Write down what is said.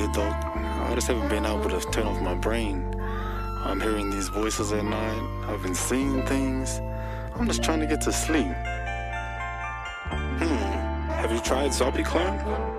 dog. I just haven't been able to turn off my brain. I'm hearing these voices at night. I've been seeing things. I'm just trying to get to sleep. Have you tried Zopiclone?